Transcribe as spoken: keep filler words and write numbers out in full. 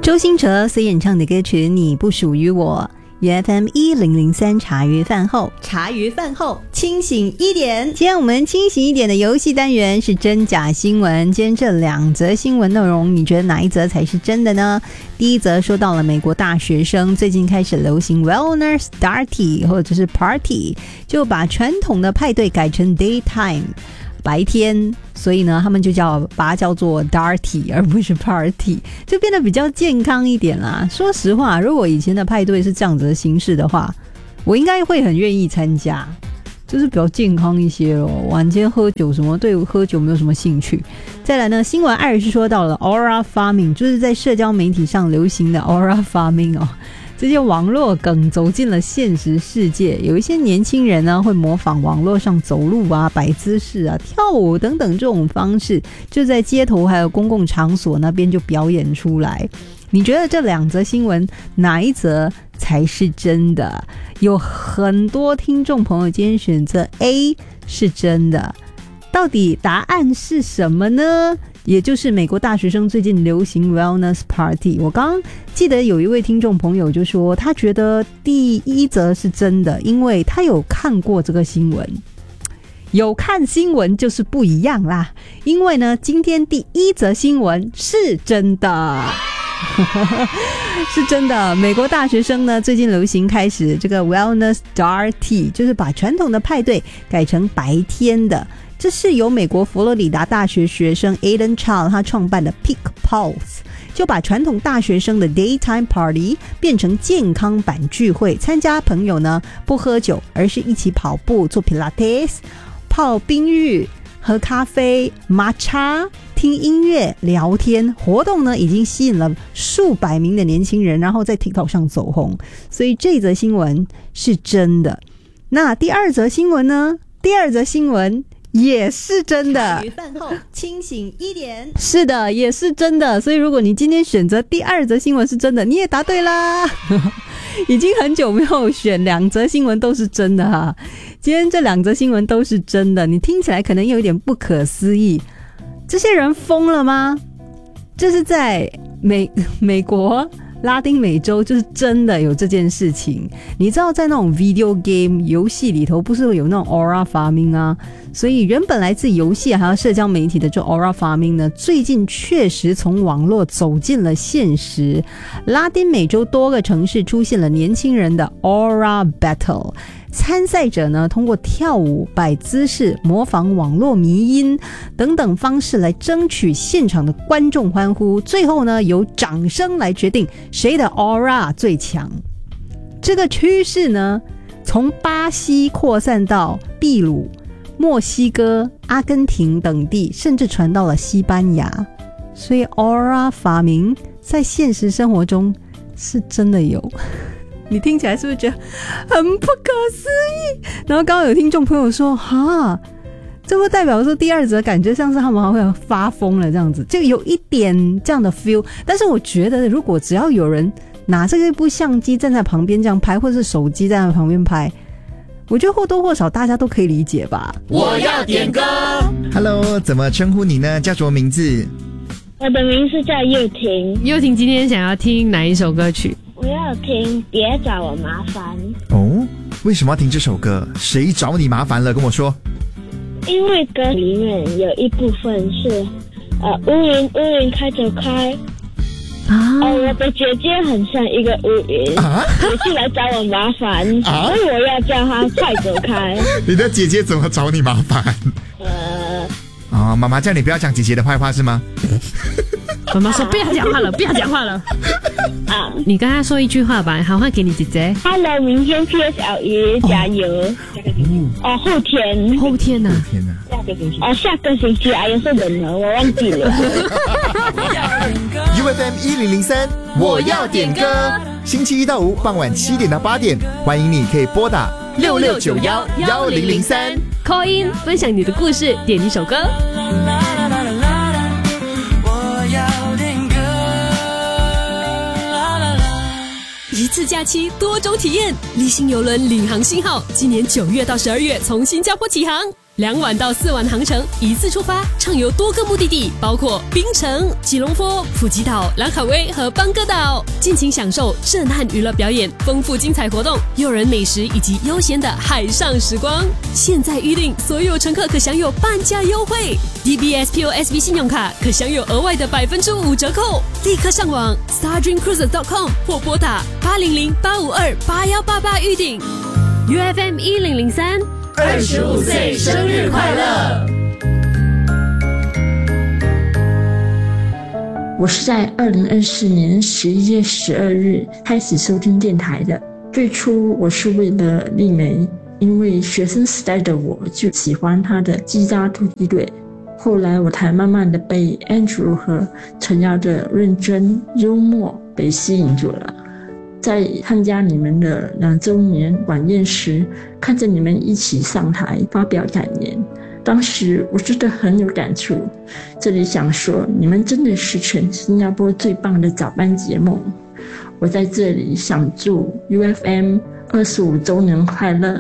周兴哲所演唱的歌曲《你不属于我》。U F M 一零零三茶余饭后，茶余饭后清醒一点。今天我们清醒一点的游戏单元是真假新闻。今天这两则新闻内容，你觉得哪一则才是真的呢？第一则说到了美国大学生最近开始流行 wellness party 或者是 party， 就把传统的派对改成 daytime。白天，所以呢他们就叫把它叫做 darty 而不是 party， 就变得比较健康一点啦。说实话，如果以前的派对是这样子的形式的话，我应该会很愿意参加，就是比较健康一些咯。晚间喝酒什么，对喝酒没有什么兴趣。再来呢，新闻二是说到了 aura farming， 就是在社交媒体上流行的 aura farming 哦。这些网络梗走进了现实世界，有一些年轻人呢会模仿网络上走路啊、摆姿势啊、跳舞等等这种方式，就在街头还有公共场所那边就表演出来。你觉得这两则新闻哪一则才是真的？有很多听众朋友今天选择 A 是真的，到底答案是什么呢？也就是美国大学生最近流行 wellness party。 我刚刚记得有一位听众朋友就说他觉得第一则是真的，因为他有看过这个新闻。有看新闻就是不一样啦，因为呢今天第一则新闻是真的是真的。美国大学生呢最近流行开始这个 wellness party， 就是把传统的派对改成白天的。这是由美国佛罗里达大学学生 Aiden Child 他创办的 Peak Pulse， 就把传统大学生的 Daytime Party 变成健康版聚会。参加朋友呢不喝酒，而是一起跑步、做 Pilates、泡冰浴、喝咖啡、抹茶、听音乐、聊天。活动呢已经吸引了数百名的年轻人，然后在 TikTok 上走红。所以这则新闻是真的。那第二则新闻呢？第二则新闻也是真的。茶余饭后清醒一点。是的，也是真的。所以如果你今天选择第二则新闻是真的，你也答对啦已经很久没有选两则新闻都是真的哈，今天这两则新闻都是真的。你听起来可能有点不可思议，这些人疯了吗？这是在美美国拉丁美洲，就是真的有这件事情。你知道在那种 video game 游戏里头不是有那种 aura farming 啊，所以原本来自游戏还有社交媒体的这 aura farming 呢，最近确实从网络走进了现实。拉丁美洲多个城市出现了年轻人的 aura battle，参赛者呢通过跳舞、摆姿势、模仿网络迷因等等方式来争取现场的观众欢呼，最后呢由掌声来决定谁的 aura 最强。这个趋势呢从巴西扩散到秘鲁、墨西哥、阿根廷等地，甚至传到了西班牙。所以 aura farming 在现实生活中是真的有。你听起来是不是觉得很不可思议？然后刚刚有听众朋友说哈，这不代表说第二则感觉像是他们好像发疯了这样子，就有一点这样的 feel。 但是我觉得如果只要有人拿这个部相机站在旁边这样拍，或是手机站在旁边拍，我觉得或多或少大家都可以理解吧。 我要点歌。 Hello， 怎么称呼你呢？叫什么名字？ 我的名字叫佑婷。 佑婷今天想要听哪一首歌曲？ 我要听别找我麻烦。 哦，为什么要听这首歌？谁找你麻烦了？跟我说。 因为歌里面有一部分是呃乌云乌云开走开啊、呃，我的姐姐很像一个乌云啊，每次来找我麻烦啊，所以我要叫她快走开。 你的姐姐怎么找你麻烦？ 呃啊、哦，妈妈叫你不要讲姐姐的坏话是吗？ 妈妈说不要讲话了，不要讲话了。啊，你跟她说一句话吧，好话给你姐姐。 Hello， 明天 P S L E 加油。哦，后天。 后天呐、啊？ 天呐。 下个星期。哦，下个星期啊，也是人了，我忘记了。 U F M 一零零三，我要点歌。星期一到五傍晚七点到八点，欢迎你可以拨打六六九幺幺零零三 call in 分享你的故事，点一首歌。 一次假期多种体验，立新邮轮领航信号今年九月到十二月从新加坡起航。 两晚到四晚航程，一次出发，畅游多个目的地，包括槟城、吉隆坡、普吉岛、兰卡威和邦哥岛，尽情享受震撼娱乐表演、丰富精彩活动、诱人美食以及悠闲的海上时光。现在预订，所有乘客可享有半价优惠 ，D B S P O S B 信用卡可享有额外的百分之五折扣。立刻上网 star dream cruises dot com 或拨打八零零八五二八幺八八预订。U F M 一零零三， 二十五岁生日快乐！ 我是在二零二四年十一月十二日开始收听电台的。最初我是为了丽梅，因为学生时代的我就喜欢她的鸡扎突击队。后来我才慢慢的被 Andrew 和陈瑶的认真幽默被吸引住了。在参加你们的两周年晚宴时，看着你们一起上台发表感言，当时我真的很有感触。这里想说，你们真的是全新加坡最棒的早班节目。我在这里想祝 U F M 二十五周年快乐。